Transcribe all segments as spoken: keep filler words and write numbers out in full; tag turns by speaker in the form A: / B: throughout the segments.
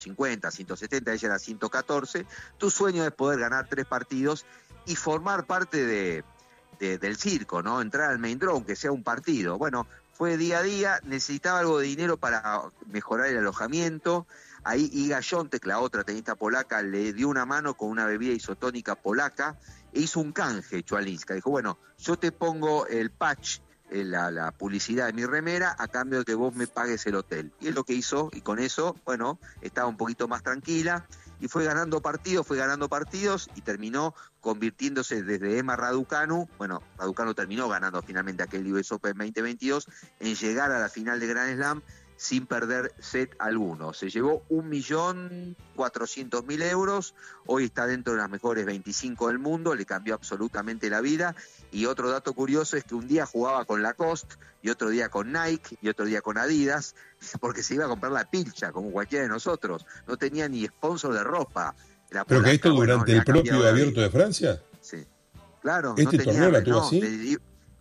A: cincuenta, ciento setenta, ella era ciento catorce. Tu sueño es poder ganar tres partidos y formar parte de, de, del circo, ¿no? Entrar al main draw, que sea un partido. Bueno, fue día a día, necesitaba algo de dinero para mejorar el alojamiento. Ahí Iga Świątek, la otra tenista polaca, le dio una mano con una bebida isotónica polaca e hizo un canje, Chualinska. Dijo, bueno, yo te pongo el patch, La, la publicidad de mi remera a cambio de que vos me pagues el hotel. Y es lo que hizo, y con eso, bueno, estaba un poquito más tranquila, y fue ganando partidos, fue ganando partidos, y terminó convirtiéndose desde Emma Raducanu, bueno, Raducanu terminó ganando finalmente aquel U S Open veinte veintidós, en llegar a la final de Grand Slam sin perder set alguno. Se llevó un millón cuatrocientos mil euros, hoy está dentro de las mejores veinticinco del mundo, le cambió absolutamente la vida. Y otro dato curioso es que un día jugaba con Lacoste, y otro día con Nike, y otro día con Adidas, porque se iba a comprar la pilcha, como cualquiera de nosotros. No tenía ni sponsor de ropa. La
B: ¿Pero que esto
A: bueno,
B: durante el propio Abierto de Francia?
A: Sí. Claro,
B: ¿Este
A: no
B: torneo
A: tenía,
B: la tuvo
A: no,
B: así?
A: le,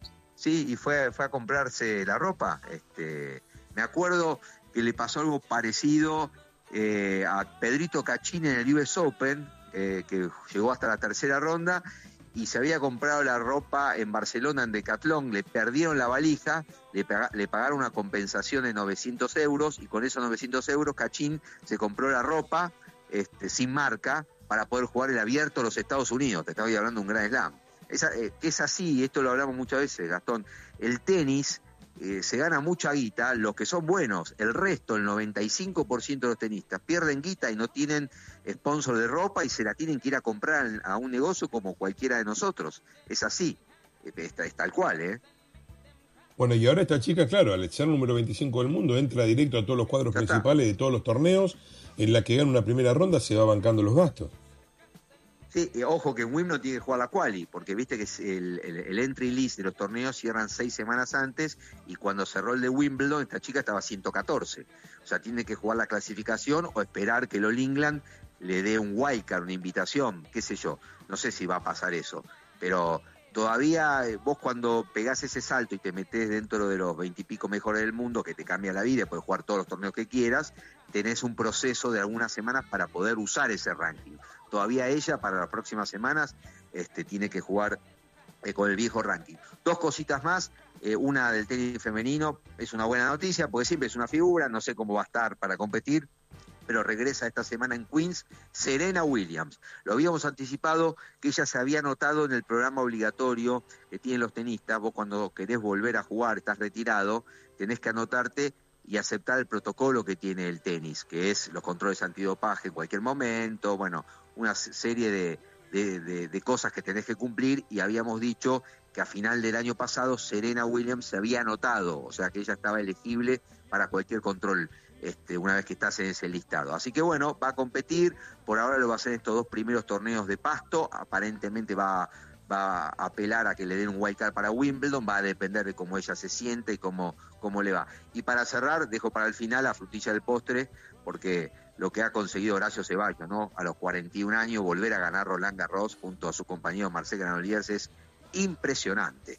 A: sí, y fue, fue a comprarse la ropa. Este, me acuerdo que le pasó algo parecido eh, a Pedrito Cachín en el U S Open, eh, que llegó hasta la tercera ronda, y se había comprado la ropa en Barcelona en Decathlon, le perdieron la valija, le, le pagaron una compensación de novecientos euros, y con esos novecientos euros Cachín se compró la ropa este, sin marca para poder jugar el Abierto a los Estados Unidos. Te estaba hablando de un Grand Slam. Es, eh, es así, esto lo hablamos muchas veces, Gastón. El tenis eh, se gana mucha guita, los que son buenos, el resto, el noventa y cinco por ciento de los tenistas, pierden guita y no tienen sponsor de ropa y se la tienen que ir a comprar a un negocio como cualquiera de nosotros. Es así, es, es tal cual, ¿eh?
B: Bueno, y ahora esta chica, claro, al ser número veinticinco del mundo, entra directo a todos los cuadros ya principales está. De todos los torneos, en la que gana una primera ronda se va bancando los gastos.
A: Sí, eh, ojo que en Wimbledon tiene que jugar la quali, porque viste que el, el, el entry list de los torneos cierran seis semanas antes, y cuando cerró el de Wimbledon, esta chica estaba ciento catorce. O sea, tiene que jugar la clasificación o esperar que el All England le dé un wildcard, una invitación, qué sé yo. No sé si va a pasar eso, pero todavía eh, vos cuando pegás ese salto y te metés dentro de los veintipico mejores del mundo, que te cambia la vida, puedes jugar todos los torneos que quieras, tenés un proceso de algunas semanas para poder usar ese ranking. Todavía ella, para las próximas semanas, este, tiene que jugar eh, con el viejo ranking. Dos cositas más, eh, una del tenis femenino, es una buena noticia, porque siempre es una figura, no sé cómo va a estar para competir, pero regresa esta semana en Queens, Serena Williams. Lo habíamos anticipado que ella se había anotado en el programa obligatorio que tienen los tenistas. Vos cuando querés volver a jugar, estás retirado, tenés que anotarte y aceptar el protocolo que tiene el tenis, que es los controles antidopaje en cualquier momento, bueno, una serie de, de, de, de cosas que tenés que cumplir, y habíamos dicho que a final del año pasado Serena Williams se había anotado, o sea que ella estaba elegible para cualquier control este, una vez que estás en ese listado. Así que bueno, va a competir, por ahora lo va a hacer en estos dos primeros torneos de pasto, aparentemente va a va a apelar a que le den un wildcard para Wimbledon, va a depender de cómo ella se siente y cómo, cómo le va. Y para cerrar, dejo para el final la frutilla del postre, porque lo que ha conseguido Horacio Ceballos, ¿no? A los cuarenta y un años, volver a ganar Roland Garros junto a su compañero Marcel Granollers es impresionante.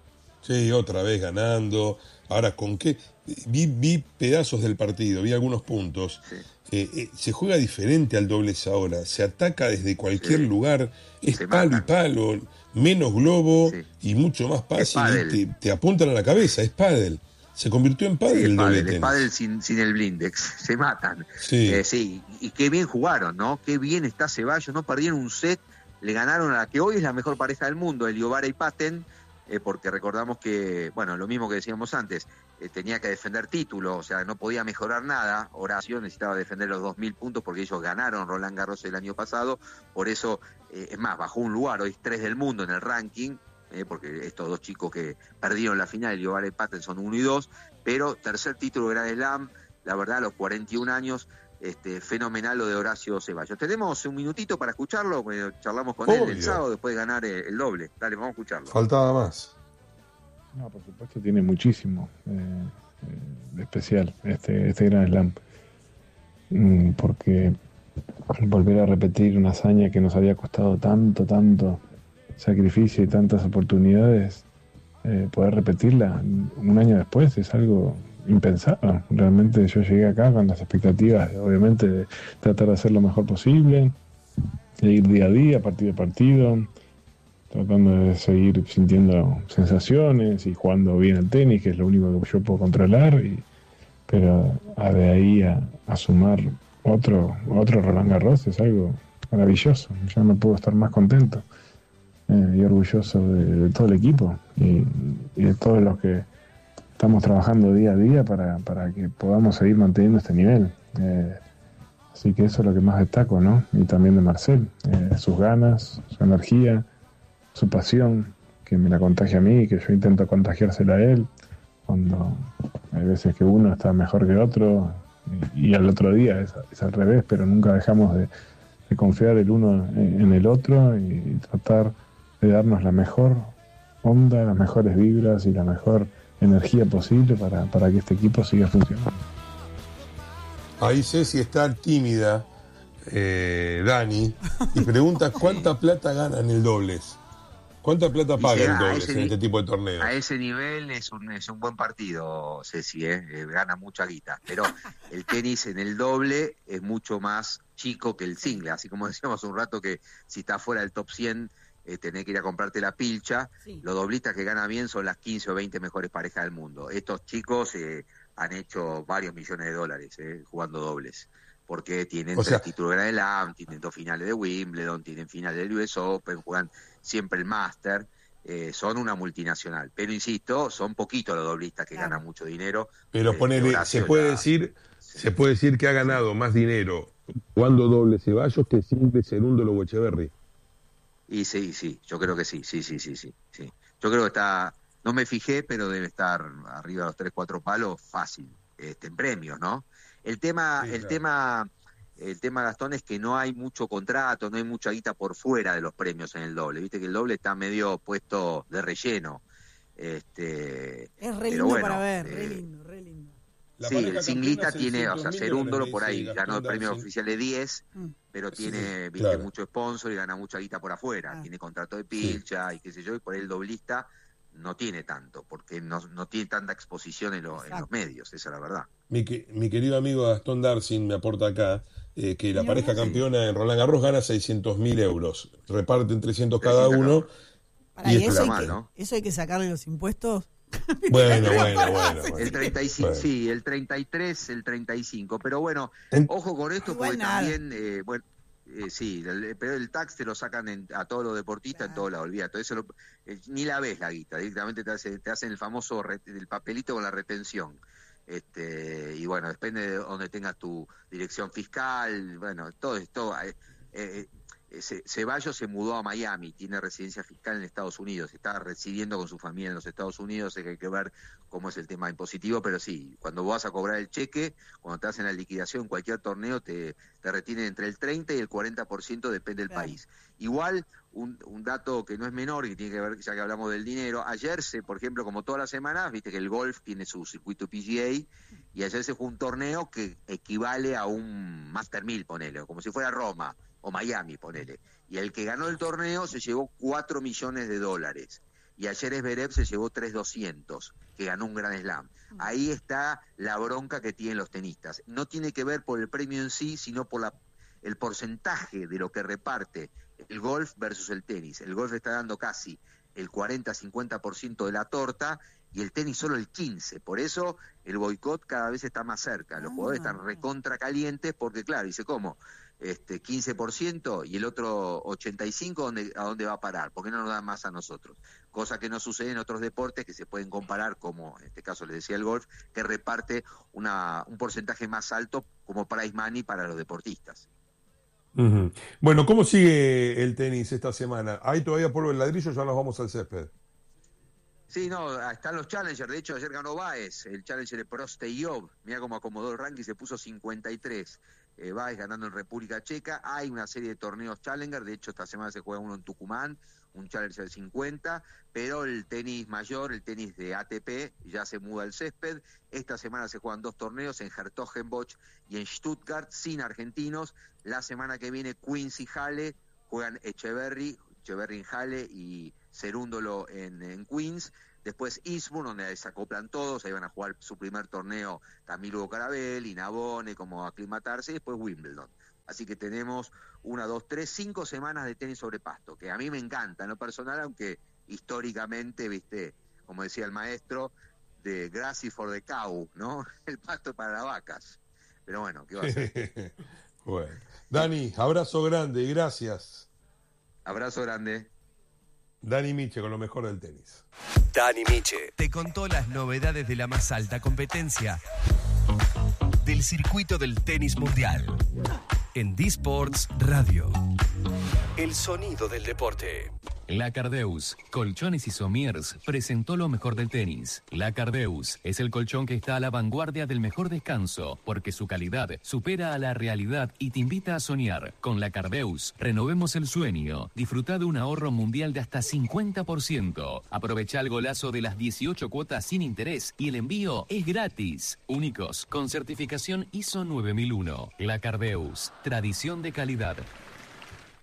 B: Sí, otra vez ganando. Ahora, ¿con qué? Vi, vi pedazos del partido, vi algunos puntos. Sí. Eh, eh, se juega diferente al dobles ahora, se ataca desde cualquier sí. lugar, es se palo matan. y palo, menos globo sí. y mucho más fácil, y te, te apuntan a la cabeza, es pádel. Se convirtió en pádel sí, el doble tenis.
A: Es pádel sin, sin el blindex, se matan.
B: Sí.
A: Eh, sí, y qué bien jugaron, ¿no? Qué bien está Ceballos, no perdieron un set, le ganaron a la que hoy es la mejor pareja del mundo, Eliobara y Patten, eh, porque recordamos que, bueno, lo mismo que decíamos antes, eh, tenía que defender título, o sea, no podía mejorar nada. Horacio necesitaba defender los dos mil puntos porque ellos ganaron Roland Garros el año pasado, por eso, eh, es más, bajó un lugar, hoy es tres del mundo en el ranking, eh, porque estos dos chicos que perdieron la final, Eliobara y Patten, son uno y dos, pero tercer título de Grand Slam, la verdad, a los cuarenta y un años, Este, fenomenal lo de Horacio Ceballos. Tenemos un minutito para escucharlo, charlamos con Obvio. él el sábado después de ganar el, el doble. Dale, vamos a escucharlo.
B: Faltaba más.
C: No, por supuesto tiene muchísimo eh, eh, de especial este, este Grand Slam, mm, porque volver a repetir una hazaña que nos había costado tanto, tanto sacrificio y tantas oportunidades, eh, poder repetirla un año después es algo impensado. Realmente yo llegué acá con las expectativas, obviamente, de tratar de hacer lo mejor posible, de ir día a día, partido a partido, tratando de seguir sintiendo sensaciones y jugando bien al tenis, que es lo único que yo puedo controlar, y, pero a de ahí a, a sumar otro, otro Roland Garros es algo maravilloso. Yo no puedo estar más contento eh, y orgulloso de, de todo el equipo y, y de todos los que estamos trabajando día a día para, para que podamos seguir manteniendo este nivel. Eh, así que eso es lo que más destaco, ¿no? Y también de Marcel, eh, sus ganas, su energía, su pasión, que me la contagia a mí y que yo intento contagiársela a él, cuando hay veces que uno está mejor que otro y, y al otro día es, es al revés, pero nunca dejamos de, de confiar el uno en, en el otro y, y tratar de darnos la mejor onda, las mejores vibras y la mejor energía posible para, para que este equipo siga funcionando.
B: Ahí Ceci está tímida, eh, Dani, y pregunta cuánta plata gana en el dobles. ¿Cuánta plata paga el dobles en este tipo de torneos?
A: A ese nivel es un, es un buen partido, Ceci, ¿eh? Eh, gana mucha guita. Pero el tenis en el doble es mucho más chico que el single. Así como decíamos un rato que si está fuera del top cien eh, tenés que ir a comprarte la pilcha. Sí. Los doblistas que ganan bien son las quince o veinte mejores parejas del mundo. Estos chicos eh, han hecho varios millones de dólares eh, jugando dobles. Porque tienen o sea, tres títulos de Grand Slam, tienen dos finales de Wimbledon, tienen finales del U S Open, juegan siempre el Master, eh, son una multinacional. Pero insisto, son poquitos los doblistas que claro. ganan mucho dinero.
B: Pero eh, ponele, se puede la... decir, sí. se puede decir que ha ganado sí. más dinero jugando doble Ceballos que simple Cerúndolo o Echeverry.
A: Y sí, sí, yo creo que sí, sí, sí, sí, sí, sí. Yo creo que está, no me fijé, pero debe estar arriba de los tres, cuatro palos fácil, este, en premios, ¿no? El tema, sí, el claro. tema, el tema, Gastón, es que no hay mucho contrato, no hay mucha guita por fuera de los premios en el doble. Viste que el doble está medio puesto de relleno. Este,
D: es re lindo bueno, para ver, eh, re lindo, re lindo.
A: La sí, el singlita tiene, o sea, Cerúndolo por ahí ganó el premio Darcy. Oficial de diez, mm. pero tiene, sí, viste, claro. mucho sponsor y gana mucha guita por afuera. Ah. Tiene contrato de pilcha sí. y qué sé yo, y por ahí el doblista no tiene tanto, porque no, no tiene tanta exposición en, lo, en los medios, esa es la verdad.
B: Mi, mi querido amigo Gastón Darcin me aporta acá eh, que la sí, pareja sí. campeona en Roland Garros gana seiscientos mil euros, reparten trescientos cada uno.
D: Para y eso, hay mal, que, ¿no? ¿Eso hay que sacarle los impuestos?
B: Bueno, bueno, bueno, bueno.
A: El treinta y cinco, bueno. Sí, el treinta y tres, el treinta y cinco, pero bueno, en... ojo con esto porque bueno, también, eh, bueno, Eh, sí, el, pero el tax te lo sacan en, a todos los deportistas claro. en todos lados, olvídate. Eso lo, eh, ni la ves la guita, directamente te, hace, te hacen el famoso re, el papelito con la retención. Este, y bueno, depende de donde tengas tu dirección fiscal, bueno, todo esto. Eh, eh, Ceballos se mudó a Miami, tiene residencia fiscal en Estados Unidos, está residiendo con su familia en los Estados Unidos, hay que ver cómo es el tema impositivo, pero sí, cuando vas a cobrar el cheque, cuando te hacen la liquidación en cualquier torneo, te, te retienen entre el treinta y el cuarenta por ciento, depende del claro. país. Igual, un, un dato que no es menor, que tiene que ver, ya que hablamos del dinero, ayer, se, por ejemplo, como todas las semanas, viste que el golf tiene su circuito P G A, y ayer se jugó un torneo que equivale a un Master mil, ponele, como si fuera Roma, o Miami, ponele. Y el que ganó el torneo se llevó cuatro millones de dólares. Y ayer Zverev se llevó tres millones doscientos mil, que ganó un Grand Slam. Ahí está la bronca que tienen los tenistas. No tiene que ver por el premio en sí, sino por la, el porcentaje de lo que reparte el golf versus el tenis. El golf está dando casi el cuarenta a cincuenta por ciento de la torta y el tenis solo el quince por ciento. Por eso el boicot cada vez está más cerca. Los jugadores están recontra calientes porque, claro, dice, ¿cómo? Este quince por ciento y el otro ochenta y cinco por ciento, ¿a dónde va a parar? ¿Por qué no nos dan más a nosotros? Cosa que no sucede en otros deportes que se pueden comparar, como en este caso les decía el golf, que reparte una, un porcentaje más alto como prize money para los deportistas.
B: Uh-huh. Bueno, ¿cómo sigue el tenis esta semana? ¿Hay todavía polvo en ladrillo o ya nos vamos al césped?
A: Sí, no, están los Challengers. De hecho, ayer ganó Baez, el Challenger de Prosteyov. Mira cómo acomodó el ranking, se puso cincuenta y tres. Eh, Baez ganando en República Checa. Hay una serie de torneos Challenger. De hecho, esta semana se juega uno en Tucumán, un Challenger cincuenta. Pero el tenis mayor, el tenis de A T P, ya se muda al césped. Esta semana se juegan dos torneos en Hertogenbosch y en Stuttgart, sin argentinos. La semana que viene, Queens y Halle juegan Echeverry, Echeverry en Halle y Cerúndolo en, en Queens. Después Eastbourne, donde se acoplan todos, ahí van a jugar su primer torneo Camilo Bucarabelli, Navone, como aclimatarse, y después Wimbledon. Así que tenemos una, dos, tres, cinco semanas de tenis sobre pasto, que a mí me encanta en lo personal, aunque históricamente, viste, como decía el maestro, de grassy for the cow, ¿no? El pasto para las vacas. Pero bueno, ¿qué va a ser?
B: Bueno. Dani, abrazo grande, gracias.
A: Abrazo grande.
B: Dani Miche con lo mejor del tenis.
E: Dani Miche te contó las novedades de la más alta competencia del circuito del tenis mundial en D-Sports Radio. El sonido del deporte.
F: La Cardeus, Colchones y Somiers, presentó lo mejor del tenis. La Cardeus es el colchón que está a la vanguardia del mejor descanso, porque su calidad supera a la realidad y te invita a soñar. Con La Cardeus, renovemos el sueño. Disfruta de un ahorro mundial de hasta cincuenta por ciento. Aprovecha el golazo de las dieciocho cuotas sin interés y el envío es gratis. Únicos, con certificación I S O nueve mil uno. La Cardeus, tradición de calidad.